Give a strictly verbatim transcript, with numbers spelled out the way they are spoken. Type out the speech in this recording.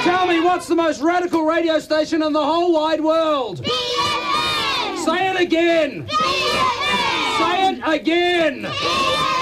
Tell me, what's the most radical radio station in the whole wide world? B F M! Say it again! B F M! Say it again! B F M!